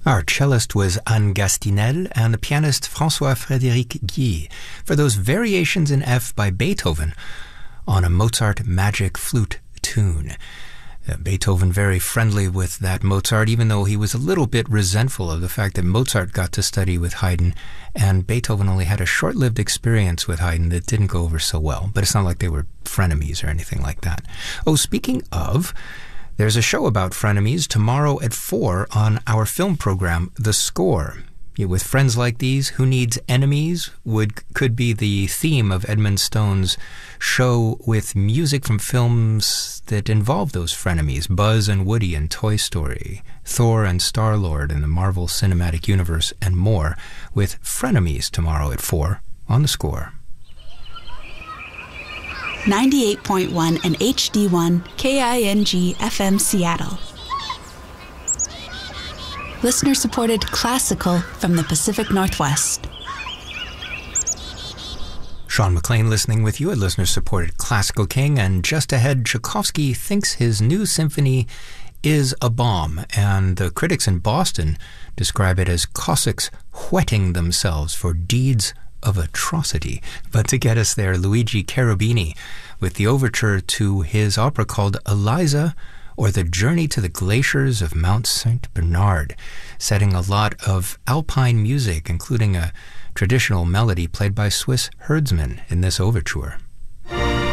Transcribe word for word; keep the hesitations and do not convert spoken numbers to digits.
Our cellist was Anne Gastinel and the pianist François-Frédéric Guy for those variations in F by Beethoven on a Mozart magic flute tune. Uh, Beethoven very friendly with that Mozart, even though he was a little bit resentful of the fact that Mozart got to study with Haydn, and Beethoven only had a short-lived experience with Haydn that didn't go over so well. But it's not like they were frenemies or anything like that. Oh, speaking of, there's a show about frenemies tomorrow at four on our film program, The Score. Yeah, with friends like these, who needs enemies would could be the theme of Edmund Stone's show, with music from films that involve those frenemies: Buzz and Woody in Toy Story, Thor and Star-Lord in the Marvel Cinematic Universe, and more, with frenemies tomorrow at four on The Score. ninety-eight point one and H D one K I N G F M Seattle. Listener-supported classical from the Pacific Northwest. Sean McLean listening with you at Listener-supported Classical King, and just ahead, Tchaikovsky thinks his new symphony is a bomb, and the critics in Boston describe it as Cossacks whetting themselves for deeds of atrocity. But to get us there, Luigi Cherubini with the overture to his opera called Eliza, or The Journey to the Glaciers of Mount Saint Bernard, setting a lot of alpine music, including a traditional melody played by Swiss herdsmen in this overture.